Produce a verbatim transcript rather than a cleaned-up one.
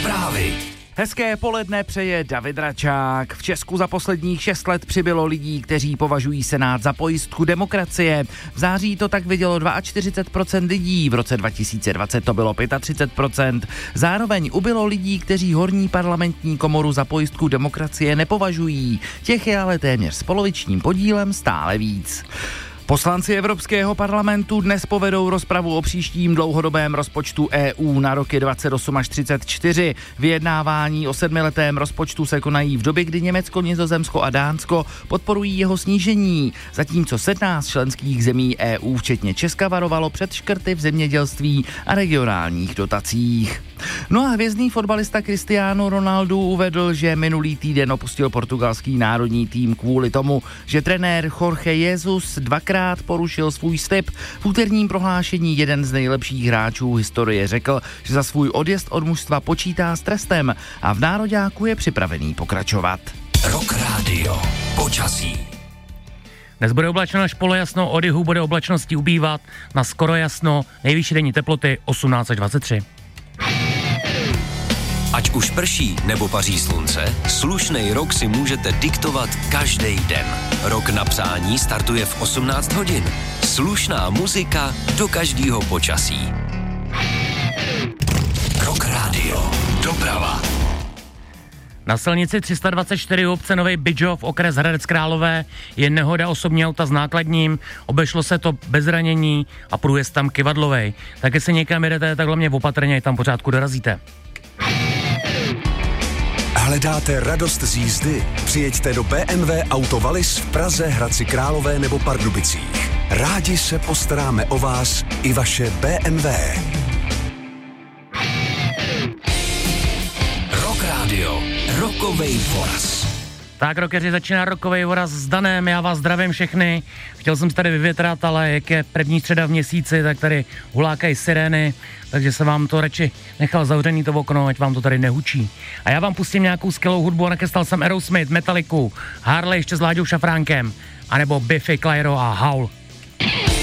Zprávy. Hezké poledne přeje David Račák. V Česku za posledních šest let přibylo lidí, kteří považují Senát za pojistku demokracie. V září to tak vidělo čtyřicet dva procent lidí, v roce dva tisíce dvacet to bylo třicet pět procent. Zároveň ubylo lidí, kteří horní parlamentní komoru za pojistku demokracie nepovažují. Těch je ale téměř s polovičním podílem stále víc. Poslanci Evropského parlamentu dnes povedou rozpravu o příštím dlouhodobém rozpočtu E U na roky dvacet osm až třicet čtyři. Vyjednávání o sedmiletém rozpočtu se konají v době, kdy Německo, Nizozemsko a Dánsko podporují jeho snížení, zatímco sedmnáct členských zemí E U, včetně Česka, varovalo před škrty v zemědělství a regionálních dotacích. No a hvězdný fotbalista Cristiano Ronaldo uvedl, že minulý týden opustil portugalský národní tým kvůli tomu, že trenér Jorge Jesus dvakrát porušil svůj slib. V úterním prohlášení jeden z nejlepších hráčů historie řekl, že za svůj odjezd od mužstva počítá s trestem a v nároďáku je připravený pokračovat. Rock Radio. Počasí. Dnes bude oblačno až polojasno, od jihu bude oblačností ubývat na skoro jasno, nejvyšší denní teploty osmnáct až dvacet tři. Ať už prší nebo paří slunce, slušnej rok si můžete diktovat každý den. Rok na psání startuje v osmnáct hodin. Slušná muzika do každého počasí. Rock Radio. Doprava. Na silnici tři sta dvacet čtyři u obce Nový Bydžov, okres Hradec Králové, je nehoda osobní auta s nákladním, obešlo se to bez ranění a průjezd tam kyvadlovej. Tak jestli někam jedete, tak hlavně opatrně, tam pořádku dorazíte. Hledáte radost z jízdy? Přijeďte do bé em vé Auto Wallis v Praze, Hradci Králové nebo Pardubicích. Rádi se postaráme o vás i vaše bé em vé. Rock Radio. Rokovej voraz. Tak, rockeři, začíná rokovej voraz s Danem, já vás zdravím všechny. Chtěl jsem se tady vyvětrat, ale jak je první středa v měsíci, tak tady hulákají sirény, takže jsem vám to radši nechal zavřený to okno, ať vám to tady nehučí. A já vám pustím nějakou skvělou hudbu a nakestal jsem Aerosmith, Metalliku, Harley ještě s Láďou Šafránkem, anebo Biffy Clyro a Howl.